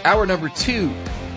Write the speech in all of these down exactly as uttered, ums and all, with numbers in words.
Hour number two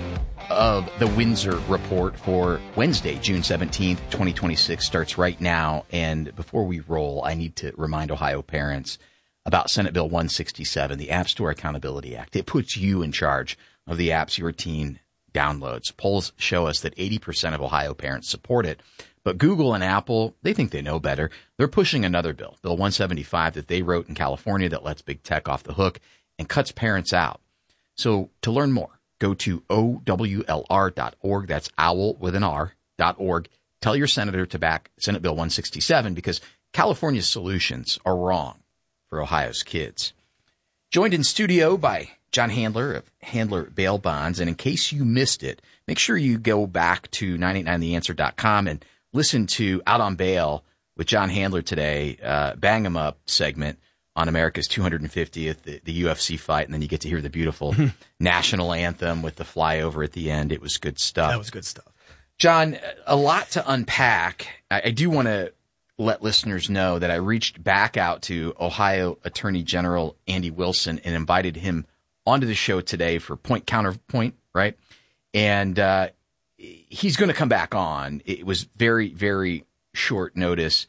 of the Windsor Report for Wednesday, June seventeenth, twenty twenty-six starts right now. And before we roll, I need to remind Ohio parents about Senate Bill one sixty-seven, the App Store Accountability Act. It puts you in charge of the apps your teen downloads. Polls show us that eighty percent of Ohio parents support it. But Google and Apple, they think they know better. They're pushing another bill, Bill one seventy-five, that they wrote in California that lets big tech off the hook and cuts parents out. So to learn more, go to O W L R dot org. That's owl with an R dot org. Tell your senator to back Senate Bill one sixty-seven because California's solutions are wrong for Ohio's kids. Joined in studio by John Handler of Handler Bail Bonds. And in case you missed it, make sure you go back to nine eight nine the answer dot com and listen to Out on Bail with John Handler today, uh, Bang 'em Up segment on America's two hundred fiftieth, the, the U F C fight, and then you get to hear the beautiful national anthem with the flyover at the end. It was good stuff. That was good stuff. John, a lot to unpack. I, I do want to let listeners know that I reached back out to Ohio Attorney General Andy Wilson and invited him onto the show today for point counterpoint, right? And uh, he's going to come back on. It was very, very short notice,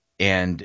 and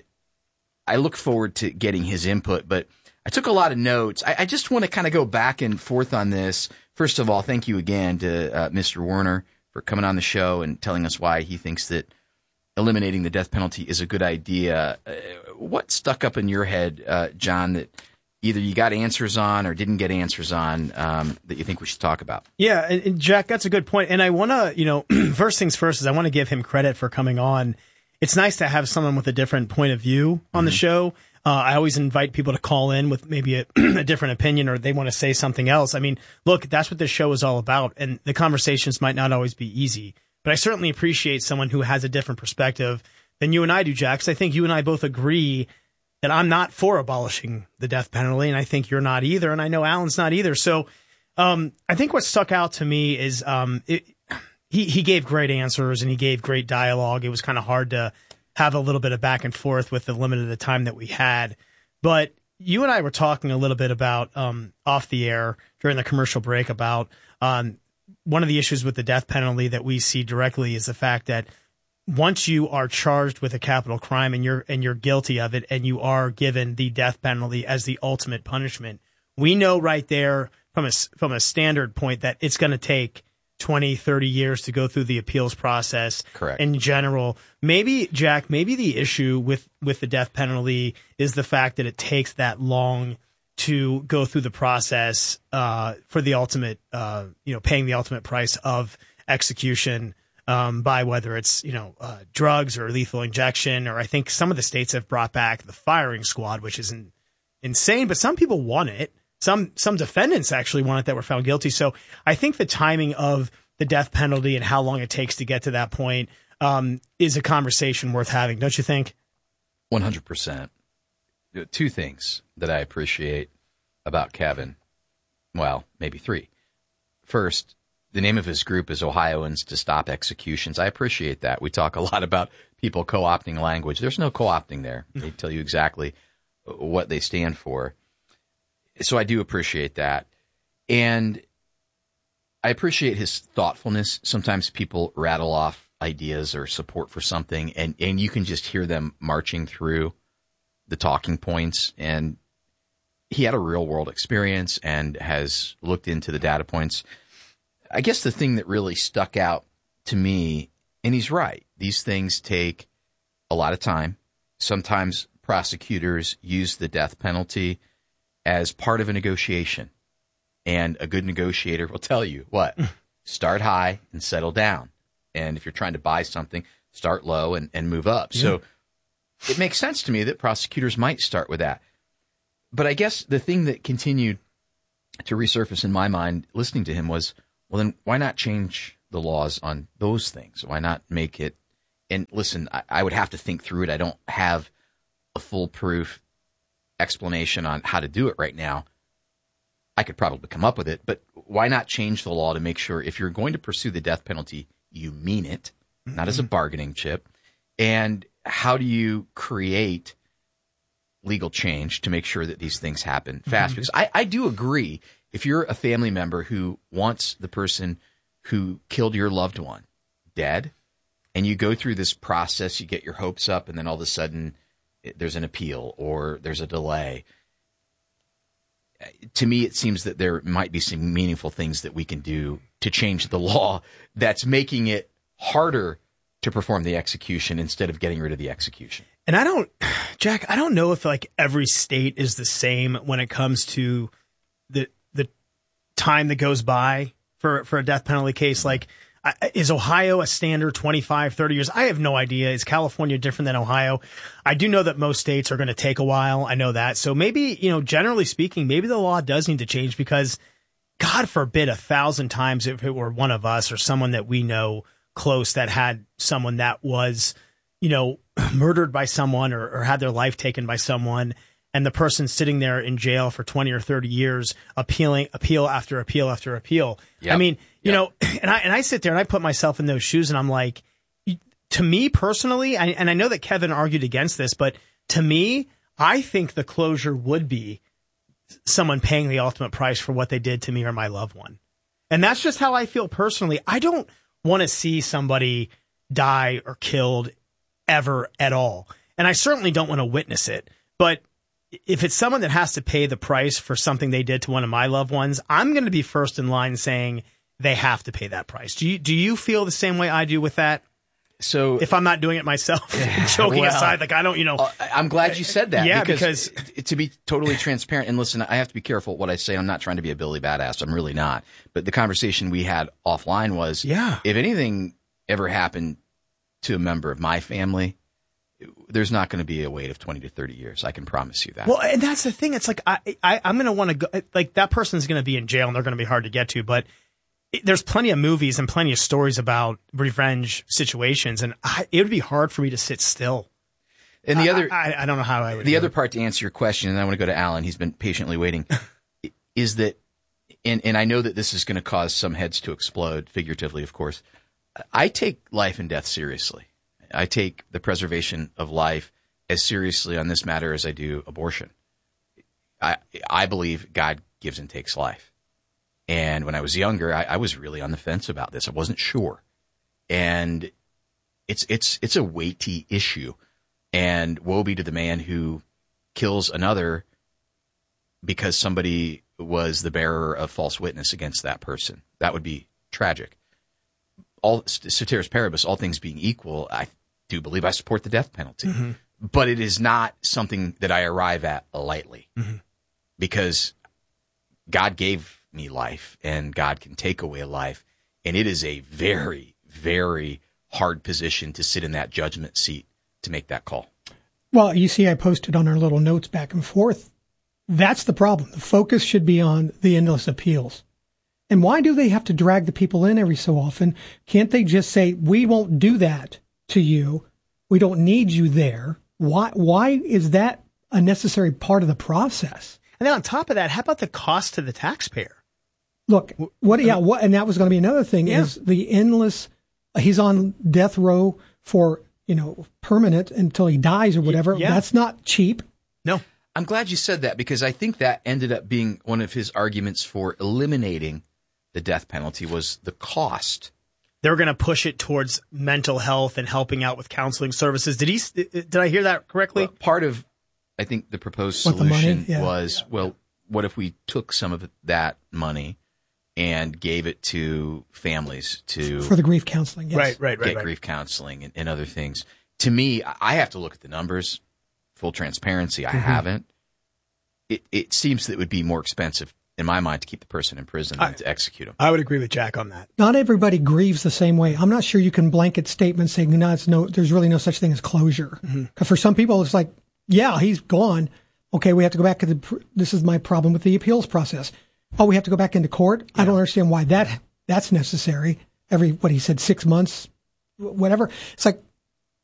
I look forward to getting his input, but I took a lot of notes. I, I just want to kind of go back and forth on this. First of all, thank you again to uh, Mister Werner for coming on the show and telling us why he thinks that eliminating the death penalty is a good idea. Uh, what stuck up in your head, uh, John, that either you got answers on or didn't get answers on um, that you think we should talk about? Yeah, and, and Jack, that's a good point. And I want to, you know, first things first is I want to give him credit for coming on. It's nice to have someone with a different point of view on mm-hmm. the show. Uh, I always invite people to call in with maybe a, a different opinion or they want to say something else. I mean, look, that's what this show is all about. And the conversations might not always be easy, but I certainly appreciate someone who has a different perspective than you and I do, Jack. 'Cause I think you and I both agree that I'm not for abolishing the death penalty, and I think you're not either, and I know Alan's not either. So um, I think what stuck out to me is um, it, he, he gave great answers, and he gave great dialogue. It was kind of hard to have a little bit of back and forth with the limited of time that we had. But you and I were talking a little bit about um, off the air during the commercial break about um, one of the issues with the death penalty that we see directly is the fact that once you are charged with a capital crime and you're and you're guilty of it and you are given the death penalty as the ultimate punishment, we know right there from a, from a standard point that it's going to take twenty, thirty years to go through the appeals process. Correct. In general. Maybe, Jack, maybe the issue with, with the death penalty is the fact that it takes that long to go through the process uh, for the ultimate, uh, you know, paying the ultimate price of execution. Um, by whether it's, you know, uh, drugs or lethal injection, or I think some of the states have brought back the firing squad, which is in, insane, but some people want it. Some, some defendants actually want it that were found guilty. So I think the timing of the death penalty and how long it takes to get to that point, um, is a conversation worth having. Don't you think? one hundred percent. Two things that I appreciate about Kevin. Well, maybe three. First, the name of his group is Ohioans to Stop Executions. I appreciate that. We talk a lot about people co-opting language. There's no co-opting there. They tell you exactly what they stand for. So I do appreciate that. And I appreciate his thoughtfulness. Sometimes people rattle off ideas or support for something, and, and you can just hear them marching through the talking points. And he had a real-world experience and has looked into the data points. I guess the thing that really stuck out to me, and he's right, these things take a lot of time. Sometimes prosecutors use the death penalty as part of a negotiation. And a good negotiator will tell you, what? Start high and settle down. And if you're trying to buy something, start low and, and move up. Yeah. So it makes sense to me that prosecutors might start with that. But I guess the thing that continued to resurface in my mind listening to him was, well, then why not change the laws on those things? Why not make it? And listen, I, I would have to think through it. I don't have a foolproof explanation on how to do it right now. I could probably come up with it, but why not change the law to make sure if you're going to pursue the death penalty, you mean it, mm-hmm. not as a bargaining chip? And how do you create legal change to make sure that these things happen fast? Mm-hmm. Because I, I do agree if you're a family member who wants the person who killed your loved one dead, and you go through this process, you get your hopes up, and then all of a sudden it, there's an appeal or there's a delay. To me, it seems that there might be some meaningful things that we can do to change the law that's making it harder to perform the execution instead of getting rid of the execution. And I don't, Jack, I don't know if like every state is the same when it comes to the the time that goes by for, for a death penalty case. Like, I, is Ohio a standard twenty-five, thirty years? I have no idea. Is California different than Ohio? I do know that most states are going to take a while. I know that. So maybe, you know, generally speaking, maybe the law does need to change because God forbid a thousand times if it were one of us or someone that we know close that had someone that was, you know, murdered by someone or, or had their life taken by someone, and the person sitting there in jail for twenty or thirty years, appealing, appeal after appeal after appeal. Yep. I mean, you yep. know, and I, and I sit there and I put myself in those shoes and I'm like, to me personally, I, and I know that Kevin argued against this, but to me, I think the closure would be someone paying the ultimate price for what they did to me or my loved one. And that's just how I feel personally. I don't want to see somebody die or killed ever at all. And I certainly don't want to witness it. But if it's someone that has to pay the price for something they did to one of my loved ones, I'm going to be first in line saying they have to pay that price. Do you, do you feel the same way I do with that? So if I'm not doing it myself, joking well, aside, like I don't, you know, uh, I'm glad you said that. Yeah, because, because to be totally transparent, and listen, I have to be careful what I say. I'm not trying to be a Billy Badass. I'm really not. But the conversation we had offline was, yeah, if anything ever happened to a member of my family, there's not going to be a wait of twenty to thirty years. I can promise you that. Well, and that's the thing. It's like, I, I I'm going to want to go, like that person's going to be in jail and they're going to be hard to get to, but there's plenty of movies and plenty of stories about revenge situations, and I, it would be hard for me to sit still. And the I, other, I, I don't know how I would. The do other it. part to answer your question, and I want to go to Alan. He's been patiently waiting. Is that, and and I know that this is going to cause some heads to explode, figuratively, of course. I take life and death seriously. I take the preservation of life as seriously on this matter as I do abortion. I I believe God gives and takes life. And when I was younger, I, I was really on the fence about this. I wasn't sure. And it's it's it's a weighty issue. And woe be to the man who kills another because somebody was the bearer of false witness against that person. That would be tragic. All ceteris paribus, all things being equal, I do believe I support the death penalty. Mm-hmm. But it is not something that I arrive at lightly. Mm-hmm. Because God gave me life, and God can take away life, and it is a very, very hard position to sit in that judgment seat to make that call. Well, you see, I posted on our little notes back and forth. That's the problem. The focus should be on the endless appeals. And why do they have to drag the people in every so often? Can't they just say, we won't do that to you. We don't need you there. Why, why is that a necessary part of the process? And then on top of that, how about the cost to the taxpayer? Look, what, yeah, what, and that was going to be another thing yeah. is the endless, he's on death row for, you know, permanent until he dies or whatever. Yeah. That's not cheap. No. I'm glad you said that, because I think that ended up being one of his arguments for eliminating the death penalty was the cost. They're going to push it towards mental health and helping out with counseling services. Did he, did I hear that correctly? Well, part of, I think the proposed what, solution the yeah. was, yeah. well, what if we took some of that money and gave it to families to for the grief counseling, yes. right, right, right, get right. grief counseling and, and other things. To me, I have to look at the numbers. Full transparency, I mm-hmm. haven't. It it seems that it would be more expensive in my mind to keep the person in prison than I, to execute them. I would agree with Jack on that. Not everybody grieves the same way. I'm not sure you can blanket statements saying no, it's no, there's really no such thing as closure. Mm-hmm. For some people, it's like, yeah, he's gone. Okay, we have to go back to the. This is my problem with the appeals process. Oh, we have to go back into court? Yeah. I don't understand why that that's necessary. Every, what he said, six months, whatever. It's like,